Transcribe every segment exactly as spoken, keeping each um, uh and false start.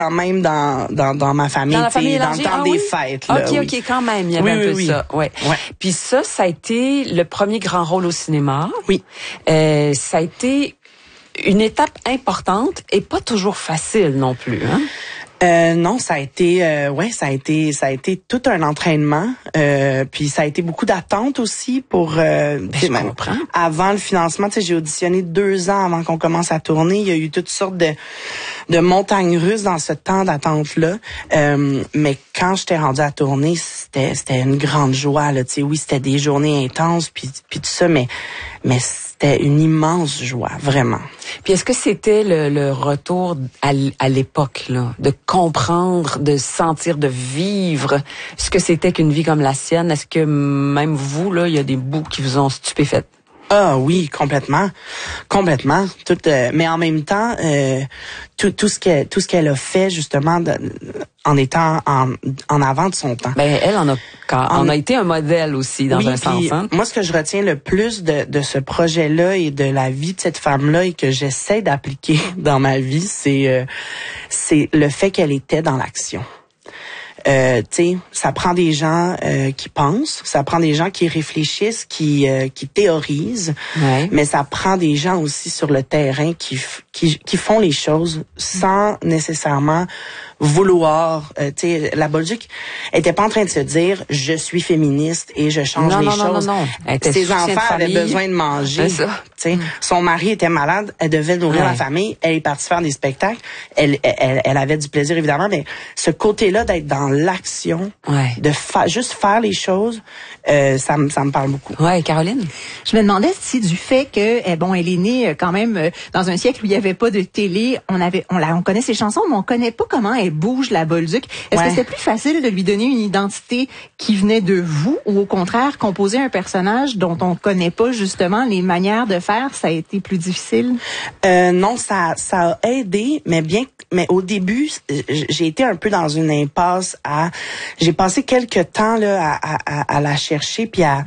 quand même dans dans dans ma famille, dans, la famille dans le temps ah, des oui? fêtes. Là, ok, oui. ok, quand même, il y avait oui, un peu oui, ça. Ouais. ouais. Puis ça, ça a été le premier grand rôle au cinéma. Oui. Euh, ça a été une étape importante et pas toujours facile non plus, hein? Euh, non, ça a été, euh, ouais, ça a été, ça a été tout un entraînement. Euh, puis ça a été beaucoup d'attentes aussi pour. Euh, ben, je même, comprends. avant le financement, tu sais, j'ai auditionné deux ans avant qu'on commence à tourner. Il y a eu toutes sortes de de montagnes russes dans ce temps d'attente là. Euh, mais quand j'étais rendue à tourner, c'était c'était une grande joie là. Tu sais, oui, c'était des journées intenses puis puis tout ça, mais mais c'était une immense joie, vraiment. Puis est-ce que c'était le, le retour à, à l'époque, là, de comprendre, de sentir, de vivre ce que c'était qu'une vie comme la sienne? Est-ce que même vous, là, il y a des bouts qui vous ont stupéfait? Ah oui, complètement, complètement. Tout, euh, mais en même temps, euh, tout, tout ce qu'elle, tout ce qu'elle a fait justement, de, en étant en, en avant de son temps. Ben elle en a, quand, en, on a été un modèle aussi dans oui, un sens. Hein? Moi, ce que je retiens le plus de, de ce projet-là et de la vie de cette femme-là et que j'essaie d'appliquer dans ma vie, c'est, euh, c'est le fait qu'elle était dans l'action. Euh, tu sais, ça prend des gens euh, qui pensent, ça prend des gens qui réfléchissent, qui euh, qui théorisent, ouais. mais ça prend des gens aussi sur le terrain qui qui qui font les choses sans nécessairement vouloir. Euh, tu sais, la Bolduc était pas en train de se dire je suis féministe et je change non, les non, choses. Non, non, non. Ses enfants avaient besoin de manger. C'est ça. Tu sais, son mari était malade, elle devait nourrir ouais. la famille, elle est partie faire des spectacles, elle elle elle avait du plaisir évidemment, mais ce côté-là d'être dans l'action, ouais. de fa- juste faire les choses, euh, ça me ça me parle beaucoup. Ouais, Caroline. Je me demandais si du fait que eh, bon, elle est née quand même dans un siècle où il n'y avait pas de télé, on avait on la on connaît ses chansons, mais on connaît pas comment elle bouge la Bolduc. Est-ce ouais. que c'était plus facile de lui donner une identité qui venait de vous ou au contraire composer un personnage dont on connaît pas justement les manières de faire, ça a été plus difficile? Euh, non, ça ça a aidé, mais bien mais au début, j'ai été un peu dans une impasse à j'ai passé quelques temps là à à, à la chercher puis à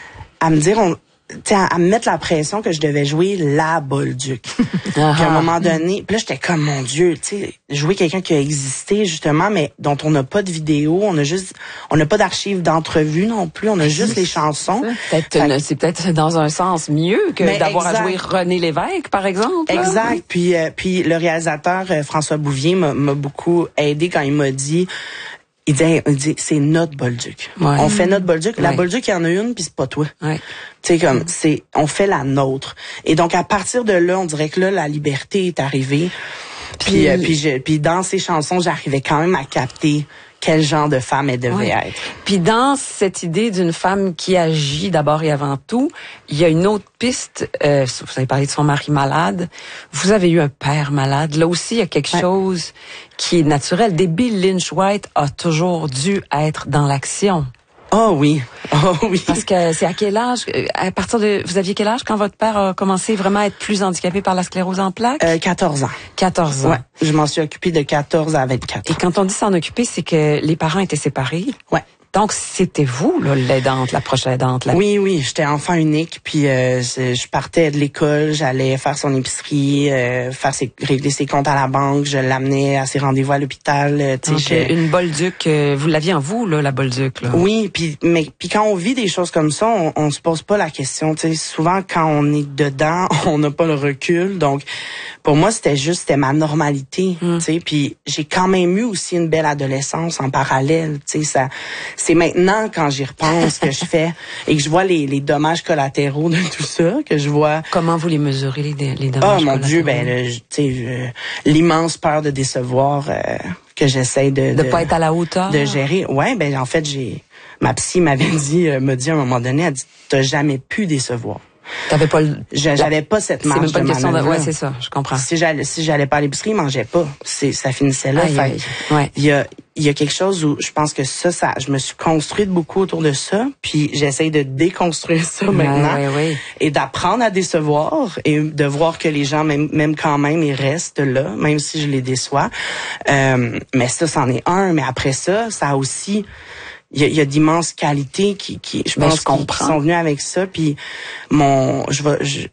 à me dire on T'sais, à, à me mettre la pression que je devais jouer la Bolduc. Puis à un moment donné, puis là j'étais comme mon Dieu, tu sais, jouer quelqu'un qui a existé justement, mais dont on n'a pas de vidéo, on a juste, on n'a pas d'archives d'entrevue non plus, on a juste les chansons. Peut-être une, c'est peut-être dans un sens mieux que mais d'avoir exact. à jouer René Lévesque, par exemple. Exact. Là. Puis euh, puis le réalisateur euh, François Bouvier m'a, m'a beaucoup aidé quand il m'a dit. Il dit, il dit, c'est notre Bolduc. Ouais. On fait notre Bolduc. La ouais. Bolduc, il y en a une, puis c'est pas toi. Ouais. Tu sais, comme, c'est, on fait la nôtre. Et donc, à partir de là, on dirait que là, la liberté est arrivée. Puis, puis, euh, puis, je, puis dans ces chansons, j'arrivais quand même à capter quel genre de femme elle devait ouais. être. Puis dans cette idée d'une femme qui agit d'abord et avant tout, il y a une autre piste. Euh, vous avez parlé de son mari malade. Vous avez eu un père malade. Là aussi, il y a quelque ouais. chose qui est naturel. Debbie Lynch White a toujours dû être dans l'action. Oh oui, oh oui. Parce que c'est à quel âge, à partir de, vous aviez quel âge quand votre père a commencé vraiment à être plus handicapé par la sclérose en plaques? Euh, quatorze ans. quatorze ans. Ouais, je m'en suis occupée de quatorze à vingt-quatre. Et quand on dit s'en occuper, c'est que les parents étaient séparés? Ouais. Donc, c'était vous, là, l'aidante, la proche aidante. La... Oui, oui, j'étais enfant unique, puis euh, je partais de l'école, j'allais faire son épicerie, euh, faire ses, régler ses comptes à la banque, je l'amenais à ses rendez-vous à l'hôpital. Euh, Donc, je... une Bolduc, euh, vous l'aviez en vous, là, la Bolduc, là. Oui, puis mais puis quand on vit des choses comme ça, on, on se pose pas la question. Tu sais, souvent quand on est dedans, on n'a pas le recul. Donc, pour moi, c'était juste, c'était ma normalité. Mm. Tu sais, puis j'ai quand même eu aussi une belle adolescence en parallèle. Tu sais, ça. C'est maintenant, quand j'y repense, que je fais et que je vois les, les dommages collatéraux de tout ça, que je vois... Comment vous les mesurez, les, les dommages collatéraux? Oh mon Dieu, ben, tu sais, l'immense peur de décevoir euh, que j'essaie de... De, de pas être à la hauteur? De gérer. Ouais, ben, en fait, j'ai... Ma psy m'avait dit, euh, m'a dit à un moment donné, elle dit, t'as jamais pu décevoir. T'avais pas le... J'avais pas cette marge. C'est même pas une de question de... manœuvre. Ouais, c'est ça, je comprends. Si j'allais, si j'allais pas à l'épicerie, je mangeais pas. C'est, ça finissait là. Aïe, fait, aïe. Ouais. Il y a, il y a quelque chose où je pense que ça, ça, je me suis construite beaucoup autour de ça, puis j'essaye de déconstruire ça ouais, maintenant. Ouais, ouais. Et d'apprendre à décevoir et de voir que les gens, même, même quand même, ils restent là, même si je les déçois. Euh, mais ça, c'en est un. Mais après ça, ça a aussi... Il y a, il y a d'immenses qualités qui, qui je ben, pense, je comprends. qui sont venues avec ça. Puis mon, je vais, je, puis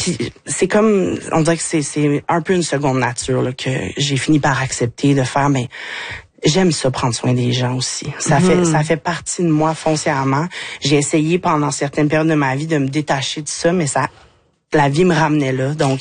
puis c'est comme, on dirait que c'est, c'est un peu une seconde nature là, que j'ai fini par accepter de faire, mais j'aime ça, prendre soin des gens aussi. Ça mmh. fait ça fait partie de moi foncièrement. J'ai essayé pendant certaines périodes de ma vie de me détacher de ça, mais ça, la vie me ramenait là. Donc,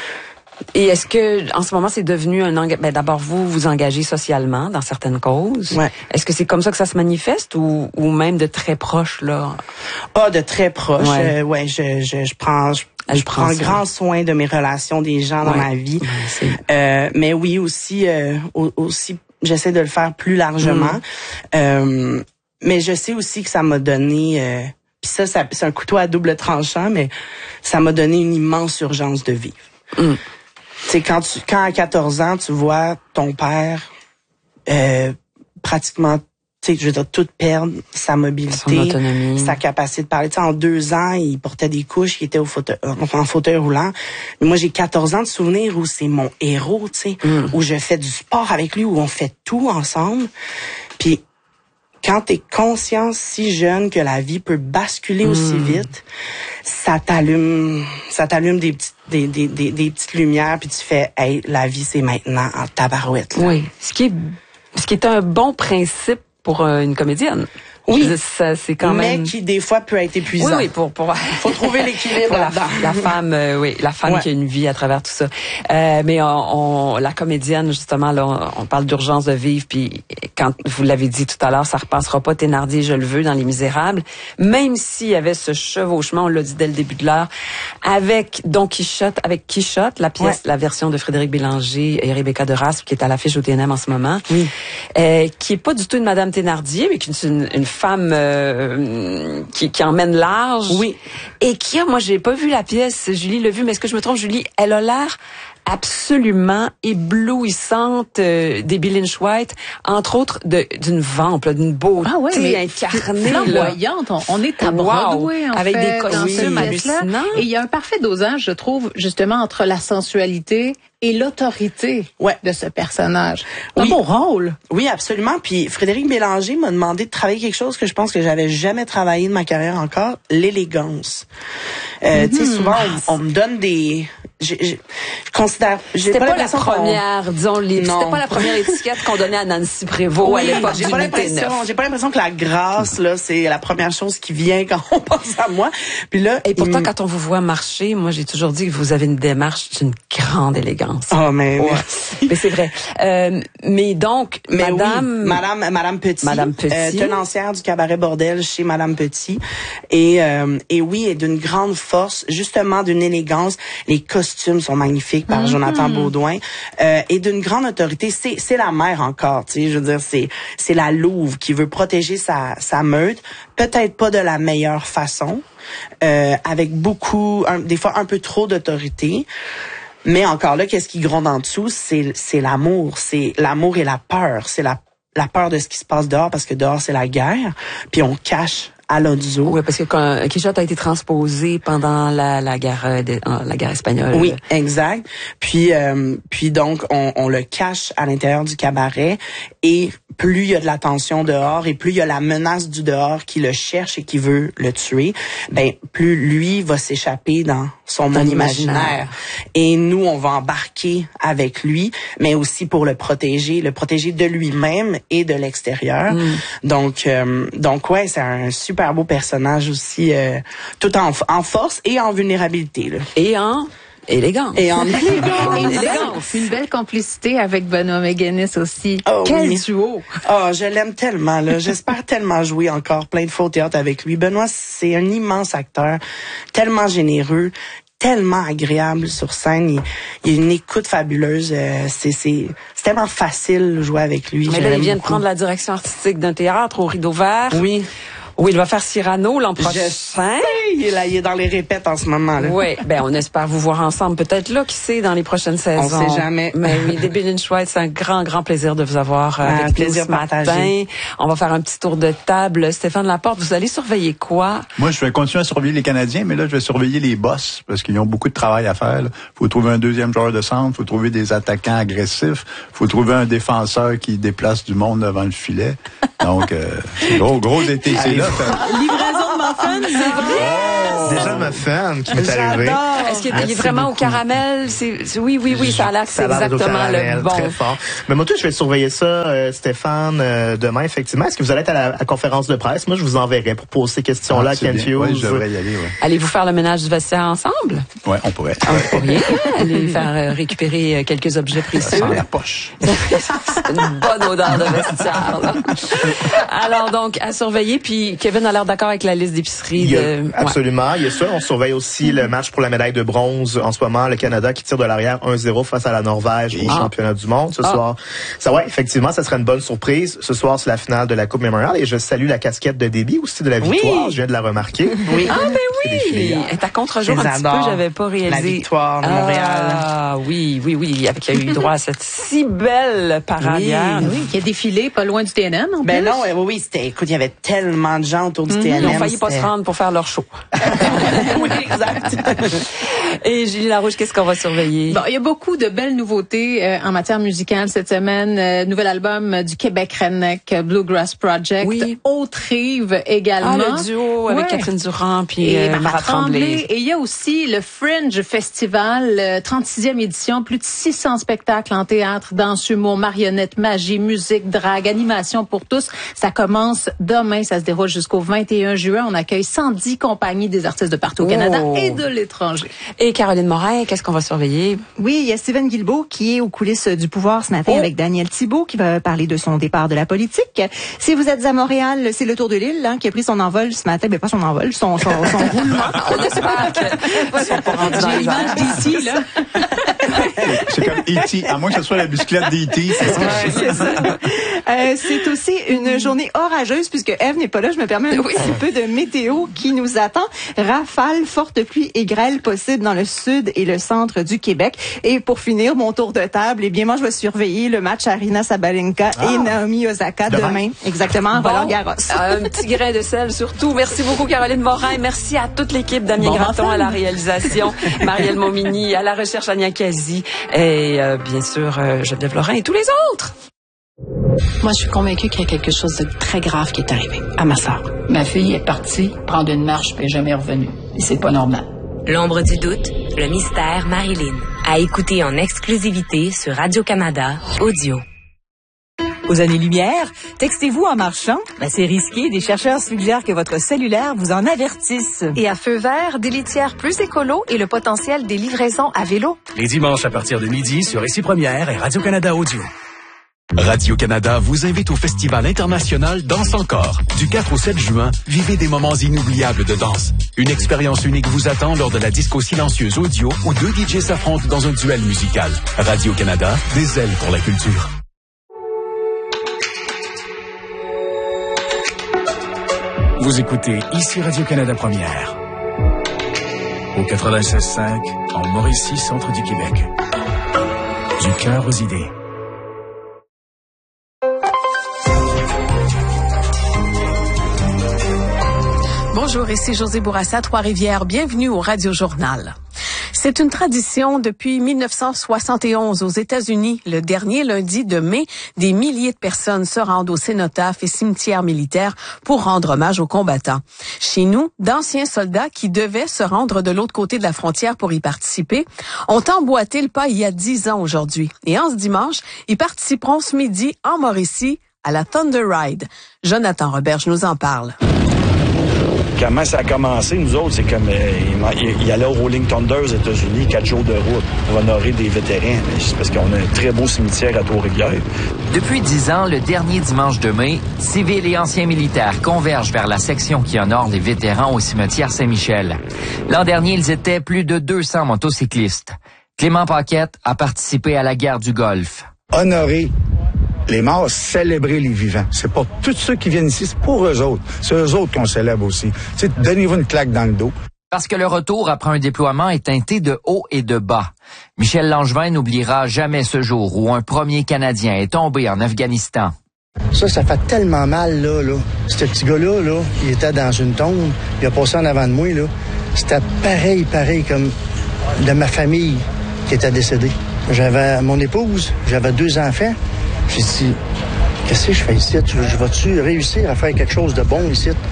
et est-ce que en ce moment c'est devenu un engagement? Ben d'abord vous vous engagez socialement dans certaines causes. Ouais. Est-ce que c'est comme ça que ça se manifeste ou ou même de très proche là? Ah, de très proche. Ouais, euh, ouais je, je je prends je, Elle je prends grand soin de mes relations des gens dans ouais. ma vie. Ouais, euh, mais oui aussi euh, aussi j'essaie de le faire plus largement. Mmh. Euh, mais je sais aussi que ça m'a donné euh, puis ça, ça c'est un couteau à double tranchant, mais ça m'a donné une immense urgence de vivre. Mmh. C'est quand tu quand à quatorze ans tu vois ton père euh, pratiquement, tu sais, je veux dire, tout perdre sa mobilité, sa capacité de parler. Tu sais, en deux ans, il portait des couches, il était au fauteuil, en fauteuil roulant. Mais moi, j'ai quatorze ans de souvenirs où c'est mon héros, tu sais, mm. où je fais du sport avec lui, où on fait tout ensemble. Puis quand t'es conscient si jeune que la vie peut basculer mmh. aussi vite, ça t'allume, ça t'allume des petites, des, des, des, des petites lumières, puis tu fais, hey, la vie c'est maintenant en tabarouette. Là. Oui, ce qui est, ce qui est un bon principe pour une comédienne. Oui, je, ça, c'est quand mais même... qui des fois peut être épuisant. Oui, oui, pour pour faut trouver l'équilibre la, là-dedans. La femme, euh, oui, la femme ouais. qui a une vie à travers tout ça. Euh, mais on, on, la comédienne justement là, on, on parle d'urgence de vivre. Puis quand vous l'avez dit tout à l'heure, ça repassera pas Thénardier, je le veux dans Les Misérables. Même s'il y avait ce chevauchement, on l'a dit dès le début de l'heure, avec Don Quichotte, avec Quichotte, la pièce, ouais. la version de Frédéric Bélanger et Rebecca de Raspe qui est à l'affiche au T N M en ce moment, oui. euh, qui est pas du tout une Madame Thénardier, mais qui est une, une femme euh, qui, qui emmène large. Oui. Et qui a, moi, j'ai pas vu la pièce, Julie l'a vu, mais est-ce que je me trompe, Julie? Elle a l'air absolument éblouissante euh, des Bill Lynch White, entre autres de, d'une vampe, là, d'une beauté ah ouais, mais incarnée. Flamboyante. On, on est à Broadway, wow. en avec fait, des costumes hallucinants. Et il y a un parfait dosage, je trouve, justement, entre la sensualité et l'autorité ouais. de ce personnage. Oui. Un beau rôle. Oui, absolument. Puis Frédéric Bélanger m'a demandé de travailler quelque chose que je pense que j'avais jamais travaillé de ma carrière encore, l'élégance. Euh, mm-hmm. Tu sais, souvent, on, on me donne des... Je, je, je considère... C'était pas, pas la première, disons, les, c'était pas la première étiquette qu'on donnait à Nancy Prévost oui, à l'époque j'ai pas l'impression, j'ai pas l'impression que la grâce, là, c'est la première chose qui vient quand on pense à moi. Puis là... Et pourtant, il... quand on vous voit marcher, moi, j'ai toujours dit que vous avez une démarche d'une grande élégance. Oh, mais ouais. merci. Mais c'est vrai. Euh, mais donc, mais Madame... Oui, Madame, Madame Petit. Madame Petit. Euh, tenancière du cabaret Bordel chez Madame Petit. Et, euh, et oui, et d'une grande force, justement d'une élégance. Les costumes sont magnifiques par mm-hmm. Jonathan Beaudoin. Euh, et d'une grande autorité. C'est, c'est la mère encore, tu sais. Je veux dire, c'est, c'est la louve qui veut protéger sa, sa meute. Peut-être pas de la meilleure façon. Euh, avec beaucoup, un, des fois un peu trop d'autorité. Mais encore là, qu'est-ce qui gronde en dessous? C'est, c'est l'amour. C'est l'amour et la peur. C'est la, la peur de ce qui se passe dehors, parce que dehors, c'est la guerre. Puis on cache à l'audio. Oui, parce que quand Quichotte a été transposé pendant la, la guerre de, la guerre espagnole. Oui, exact. Puis, euh, puis donc, on, on le cache à l'intérieur du cabaret. Et plus il y a de la tension dehors et plus il y a la menace du dehors qui le cherche et qui veut le tuer, ben plus lui va s'échapper dans son monde imaginaire. imaginaire. Et nous, on va embarquer avec lui, mais aussi pour le protéger, le protéger de lui-même et de l'extérieur. Mm. Donc, euh, donc ouais, c'est un super beau personnage aussi, euh, tout en, en force et en vulnérabilité. Là. Et en... élégance. Et en élégance. Et une, belle, une belle complicité avec Benoît Méganis aussi. Oh, Quel oui. duo! Oh, je l'aime tellement, là. J'espère tellement jouer encore plein de fois au théâtre avec lui. Benoît, c'est un immense acteur, tellement généreux, tellement agréable sur scène. Il, il a une écoute fabuleuse. Euh, c'est, c'est, c'est tellement facile de jouer avec lui. Mais là, il vient de prendre la direction artistique d'un théâtre au Rideau Vert. Oui. Oui, il va faire Cyrano l'an prochain. Je sais, il est là, il est dans les répètes en ce moment là. Oui, ben on espère vous voir ensemble peut-être là, qui sait, dans les prochaines saisons. On sait jamais. Mais oui, des Bill Lynch White, c'est un grand, grand plaisir de vous avoir euh, avec plaisir nous ce partagé. matin. On va faire un petit tour de table. Stéphane Laporte, vous allez surveiller quoi? Moi, je vais continuer à surveiller les Canadiens, mais là, je vais surveiller les boss parce qu'ils ont beaucoup de travail à faire. Il faut trouver un deuxième joueur de centre, faut trouver des attaquants agressifs, faut trouver un défenseur qui déplace du monde devant le filet. Donc, euh, gros, gros été, c'est là. Livraison muffin, c'est vrai? Oh. Déjà le muffin qui m'est arrivé. Est-ce qu'il est vraiment beaucoup. Au caramel? C'est, c'est, oui, oui, oui, ça a l'air que c'est exactement caramel, le bon. Très fort. Mais moi, tout, je vais surveiller ça, euh, Stéphane, euh, demain, effectivement. Est-ce que vous allez être à la, à la conférence de presse? Moi, je vous enverrai pour poser ces questions-là à Kent Hughes. Oui, je devrais y aller, ouais. Allez-vous faire le ménage du vestiaire ensemble? Oui, on pourrait. Ah, vous pourriez aller faire euh, récupérer euh, quelques objets précieux. Dans la poche. C'est une bonne odeur de vestiaire, là. Alors, donc, à surveiller. Puis, Kevin a l'air d'accord avec la liste d'épicerie. De... Absolument. Ouais. Il y a ça. On surveille aussi mm-hmm. le match pour la médaille de bronze. En ce moment, le Canada qui tire de l'arrière un zéro face à la Norvège au ah. championnat du monde ce ah. soir. Ça, ouais, effectivement, ça serait une bonne surprise. Ce soir, c'est la finale de la Coupe Memorial. Et je salue la casquette de Déby aussi de la victoire. Oui. Je viens de la remarquer. Oui. Ah, ben oui. Elle est à contre-jour un petit peu. J'avais pas réalisé. La victoire de Montréal. Ah, oui, oui, oui. Avec, il a eu droit à cette si belle parade oui, hier. Oui, qui a défilé pas loin du T N M, en ben plus. non, oui, oui, c'était, écoute, il y avait tellement de gens autour du mm-hmm. T N M. Ils ont failli pas se rendre pour faire leur show. Oui, exact. Et Julie Larouche, qu'est-ce qu'on va surveiller? Bon, il y a beaucoup de belles nouveautés euh, en matière musicale cette semaine. Euh, nouvel album du Québec Redneck Bluegrass Project. Oui. Haute-Rive également. Ah, le duo avec ouais. Catherine Durand puis et euh, Mara Tremblay. Et il y a aussi le Fringe Festival, euh, trente-sixième édition, plus de six cents spectacles en théâtre, danse, humour, marionnette, magie, musique, drague, animation pour tous. Ça commence demain, ça se déroule jusqu'au vingt et un juin. On accueille cent dix compagnies des artistes de partout au Canada oh. et de l'étranger. Et Caroline Morin, qu'est-ce qu'on va surveiller? Oui, il y a Steven Guilbeault qui est aux coulisses du pouvoir ce matin oh. avec Daniel Thibault qui va parler de son départ de la politique. Si vous êtes à Montréal, c'est le Tour de l'île hein, qui a pris son envol ce matin. Ben pas son envol, son, son, son roulement. On espère qu'ils sont pas rendus dans les airs. D'ici, là. C'est comme E T À moins que ce soit la bicyclette d'E T c'est ça. Ouais, c'est ça. Euh, c'est aussi une journée orageuse puisque Ève n'est pas là. Je me permets un oui. petit peu de météo qui nous attend. Rafales, fortes pluies et grêle possibles dans le sud et le centre du Québec. Et pour finir, mon tour de table, eh bien, moi, je vais surveiller le match Aryna Sabalenka ah. et Naomi Osaka demain. demain exactement, en bon, Roland-Garros. Un petit grain de sel surtout. Merci beaucoup, Caroline Morin. Merci à toute l'équipe Damien bon Graton à la réalisation, Marielle Momini à la recherche, Ania Kazi et euh, bien sûr euh, Geneviève Lorrain et tous les autres. Moi, je suis convaincue qu'il y a quelque chose de très grave qui est arrivé à ma sœur. Ma fille est partie prendre une marche puis est jamais revenue. Et c'est pas normal. L'ombre du doute, le mystère Marilyn. À écouter en exclusivité sur Radio-Canada Audio. Aux années-lumière, textez-vous en marchant? Ben, c'est risqué. Des chercheurs suggèrent que votre cellulaire vous en avertisse. Et à feu vert, des litières plus écolo et le potentiel des livraisons à vélo. Les dimanches à partir de midi sur Ici Première et Radio-Canada Audio. Radio-Canada vous invite au Festival international Danse Encore. Du quatre au sept juin, vivez des moments inoubliables de danse. Une expérience unique vous attend lors de la disco silencieuse audio où deux D Js s'affrontent dans un duel musical. Radio-Canada, des ailes pour la culture. Vous écoutez ici Radio-Canada Première. Au quatre-vingt-seize cinq, en Mauricie, centre du Québec. Du cœur aux idées. Bonjour, ici José Bourassa, Trois-Rivières. Bienvenue au Radio Journal. C'est une tradition depuis mille neuf cent soixante et onze aux États-Unis. Le dernier lundi de mai, des milliers de personnes se rendent au cénotaphe et cimetière militaire pour rendre hommage aux combattants. Chez nous, d'anciens soldats qui devaient se rendre de l'autre côté de la frontière pour y participer ont emboîté le pas il y a dix ans aujourd'hui. Et en ce dimanche, ils participeront ce midi en Mauricie à la Thunder Ride. Jonathan Roberge nous en parle. Comment ça a commencé, nous autres, c'est comme euh, il, il allait au Rolling Thunder aux États-Unis, quatre jours de route pour honorer des vétérans. C'est parce qu'on a un très beau cimetière à Trois-Rivières. Depuis dix ans, le dernier dimanche de mai, civils et anciens militaires convergent vers la section qui honore les vétérans au cimetière Saint-Michel. L'an dernier, ils étaient plus de deux cents motocyclistes. Clément Paquette a participé à la guerre du Golfe. Honorer les morts, célébrer les vivants. C'est pas tous ceux qui viennent ici, c'est pour eux autres. C'est eux autres qu'on célèbre aussi. T'sais, donnez-vous une claque dans le dos. Parce que le retour après un déploiement est teinté de haut et de bas. Michel Langevin n'oubliera jamais ce jour où un premier Canadien est tombé en Afghanistan. Ça, ça fait tellement mal, là, là. Ce petit gars-là, là, il était dans une tombe, il a passé en avant de moi, là. C'était pareil, pareil, comme de ma famille qui était décédée. J'avais mon épouse, j'avais deux enfants. J'ai dit, qu'est-ce que je fais ici? Je vais-tu réussir à faire quelque chose de bon ici?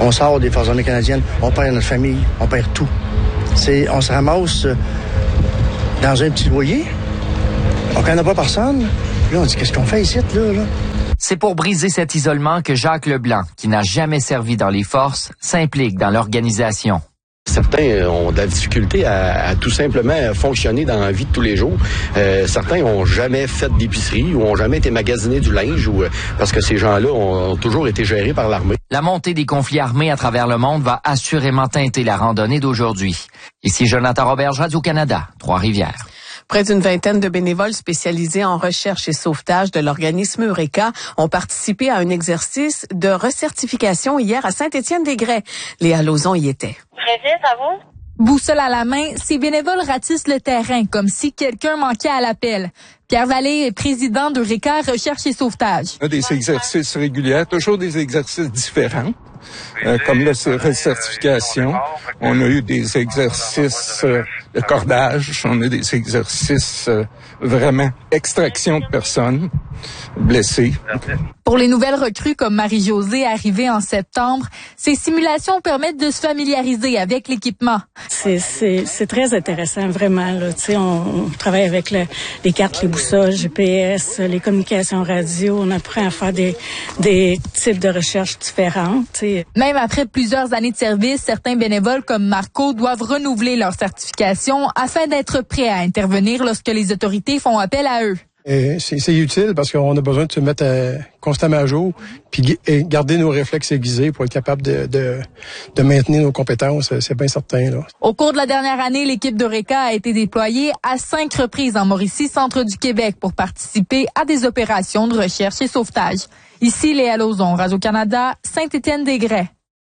On sort des Forces armées canadiennes, on perd notre famille, on perd tout. C'est, on se ramasse dans un petit loyer, on connaît pas personne. Là, on dit, qu'est-ce qu'on fait ici, là, là? C'est pour briser cet isolement que Jacques Leblanc, qui n'a jamais servi dans les forces, s'implique dans l'organisation. Certains ont de la difficulté à, à tout simplement fonctionner dans la vie de tous les jours. Euh, certains ont jamais fait d'épicerie ou ont jamais été magasinés du linge ou parce que ces gens-là ont, ont toujours été gérés par l'armée. La montée des conflits armés à travers le monde va assurément teinter la randonnée d'aujourd'hui. Ici Jonathan Roberge, Radio-Canada, Trois-Rivières. Près d'une vingtaine de bénévoles spécialisés en recherche et sauvetage de l'organisme Eureka ont participé à un exercice de recertification hier à Saint-Étienne-des-Grès. Léa Lauzon y était. Très vite, à vous. Boussole à la main, ces bénévoles ratissent le terrain comme si quelqu'un manquait à l'appel. Pierre Vallée est président d'Eureka Recherche et Sauvetage. On a des exercices réguliers, toujours des exercices différents. Euh, comme la recertification, on a eu des exercices euh, de cordage, on a des exercices euh, vraiment extraction de personnes blessées. Pour les nouvelles recrues comme Marie-Josée arrivée en septembre, ces simulations permettent de se familiariser avec l'équipement. C'est, c'est, c'est très intéressant, vraiment. Là. Tu sais, on, on travaille avec le, les cartes, les boussoles, G P S, les communications radio. On apprend à faire des, des types de recherches différentes. Tu sais. Même après plusieurs années de service, certains bénévoles comme Marco doivent renouveler leur certification afin d'être prêts à intervenir lorsque les autorités font appel à eux. Et c'est, c'est utile parce qu'on a besoin de se mettre à, constamment à jour puis et garder nos réflexes aiguisés pour être capable de, de, de maintenir nos compétences. C'est bien certain, là. Au cours de la dernière année, l'équipe d'Eureka a été déployée à cinq reprises en Mauricie, centre du Québec, pour participer à des opérations de recherche et sauvetage. Ici, Léa Lauzon, Radio-Canada, Saint-Étienne-des-Grès.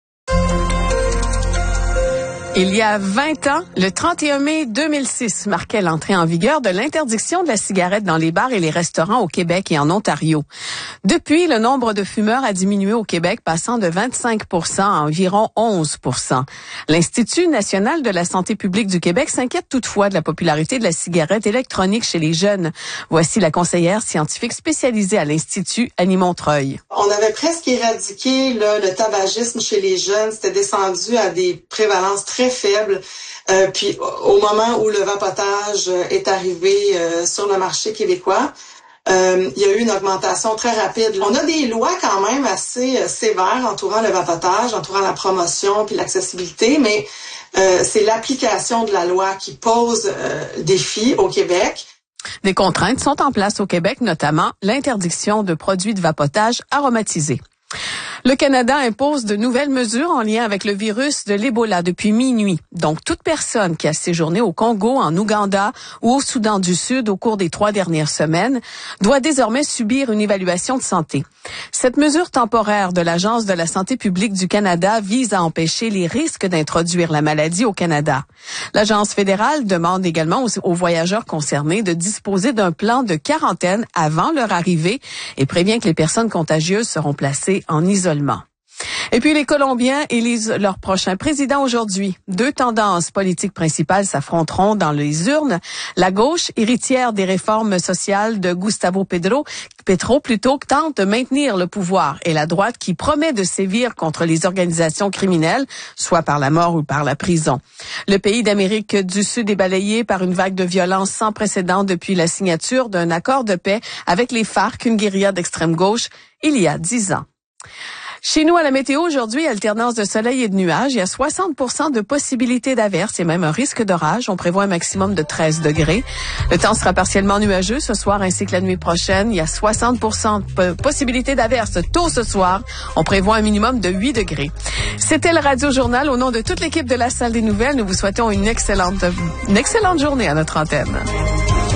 Il y a vingt ans, le trente et un mai deux mille six marquait l'entrée en vigueur de l'interdiction de la cigarette dans les bars et les restaurants au Québec et en Ontario. Depuis, le nombre de fumeurs a diminué au Québec, passant de vingt-cinq pour cent à environ onze pour cent. L'Institut national de la santé publique du Québec s'inquiète toutefois de la popularité de la cigarette électronique chez les jeunes. Voici la conseillère scientifique spécialisée à l'Institut, Annie Montreuil. On avait presque éradiqué là, le tabagisme chez les jeunes. C'était descendu à des prévalences très faible. Euh, puis au moment où le vapotage est arrivé euh, sur le marché québécois, euh, il y a eu une augmentation très rapide. On a des lois quand même assez euh, sévères entourant le vapotage, entourant la promotion puis l'accessibilité, mais euh, c'est l'application de la loi qui pose euh, défi au Québec. Des contraintes sont en place au Québec, notamment l'interdiction de produits de vapotage aromatisés. Le Canada impose de nouvelles mesures en lien avec le virus de l'Ebola depuis minuit. Donc, toute personne qui a séjourné au Congo, en Ouganda ou au Soudan du Sud au cours des trois dernières semaines doit désormais subir une évaluation de santé. Cette mesure temporaire de l'Agence de la santé publique du Canada vise à empêcher les risques d'introduire la maladie au Canada. L'Agence fédérale demande également aux, aux voyageurs concernés de disposer d'un plan de quarantaine avant leur arrivée et prévient que les personnes contagieuses seront placées en isolement. Et puis les Colombiens élisent leur prochain président aujourd'hui. Deux tendances politiques principales s'affronteront dans les urnes. La gauche, héritière des réformes sociales de Gustavo Petro, Petro plutôt, tente de maintenir le pouvoir, et la droite qui promet de sévir contre les organisations criminelles, soit par la mort ou par la prison. Le pays d'Amérique du Sud est balayé par une vague de violence sans précédent depuis la signature d'un accord de paix avec les FARC, une guérilla d'extrême gauche, il y a dix ans. Chez nous, à la météo, aujourd'hui, alternance de soleil et de nuages. Il y a soixante pour cent de possibilité d'averse et même un risque d'orage. On prévoit un maximum de treize degrés. Le temps sera partiellement nuageux ce soir ainsi que la nuit prochaine. Il y a soixante pour cent de possibilité d'averse tôt ce soir. On prévoit un minimum de huit degrés. C'était le Radio Journal. Au nom de toute l'équipe de la Salle des Nouvelles, nous vous souhaitons une excellente, une excellente journée à notre antenne.